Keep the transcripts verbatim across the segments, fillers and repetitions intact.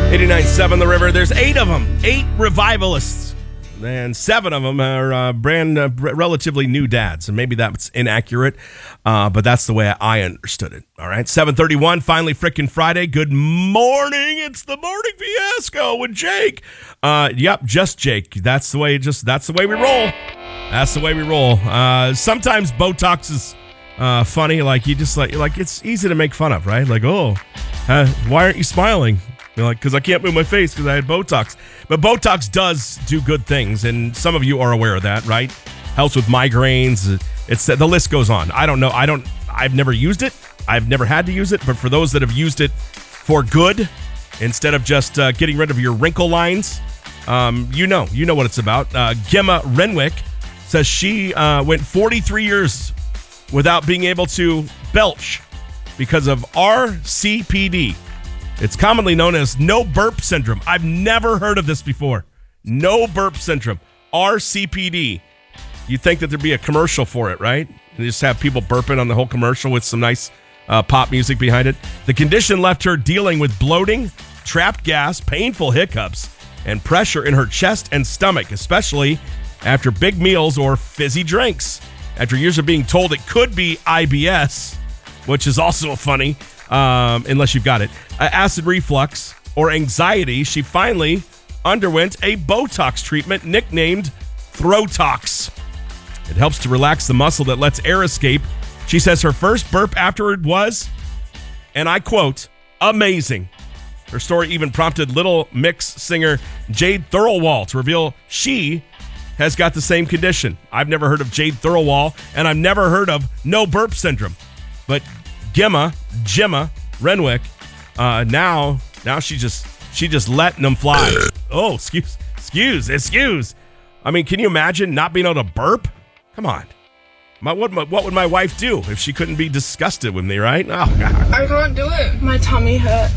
eighty-nine point seven The River. There's eight of them. Eight revivalists. And seven of them are uh, brand uh, relatively new dads. And maybe that's inaccurate, uh, but that's the way I understood it. All right. seven thirty-one, finally frickin' Friday. Good morning. It's the Morning Fiasco with Jake. Uh, yep, just Jake. That's the way just that's the way we roll. That's the way we roll. Uh, sometimes Botox is uh, funny. Like you just like like it's easy to make fun of, right? Like, oh, uh, why aren't you smiling? You're like, because I can't move my face because I had Botox. But Botox does do good things, and some of you are aware of that, right? Helps with migraines. It's the list goes on. I don't know. I don't. I've never used it. I've never had to use it. But for those that have used it for good, instead of just uh, getting rid of your wrinkle lines, um, you know, you know what it's about. Uh, Gemma Renwick says she uh, went forty-three years without being able to belch because of R C P D. It's commonly known as no burp syndrome. I've never heard of this before. No burp syndrome. R C P D. You'd think that there'd be a commercial for it, right? And just have people burping on the whole commercial with some nice uh, pop music behind it. The condition left her dealing with bloating, trapped gas, painful hiccups, and pressure in her chest and stomach, especially after big meals or fizzy drinks. After years of being told it could be I B S, which is also funny, um, unless you've got it, uh, acid reflux or anxiety, she finally underwent a Botox treatment nicknamed Throtox. It helps to relax the muscle that lets air escape. She says her first burp afterward was, and I quote, amazing. Her story even prompted Little Mix singer Jade Thirlwall to reveal she has got the same condition. I've never heard of Jade Thirlwall, and I've never heard of no burp syndrome. But Gemma, Gemma Renwick, uh, now, now she just she just letting them fly. Oh, excuse, excuse, excuse. I mean, can you imagine not being able to burp? Come on. My, what, my, what would my wife do if she couldn't be disgusted with me, right? Oh, God. I can't do it. My tummy hurt.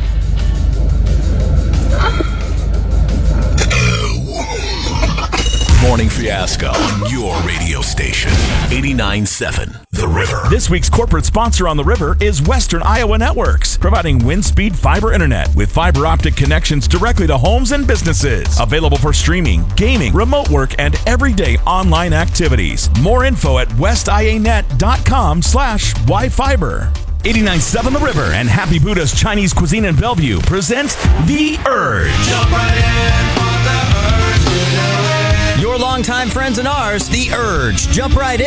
Morning Fiasco on your radio station. eighty-nine point seven The River. This week's corporate sponsor on The River is Western Iowa Networks, providing wind-speed fiber internet with fiber optic connections directly to homes and businesses. Available for streaming, gaming, remote work, and everyday online activities. More info at westianet.com slash yfiber. eighty-nine point seven The River and Happy Buddha's Chinese Cuisine in Bellevue present The Urge. Jump right in on the urge. Your longtime friends and ours, The Urge. Jump right in.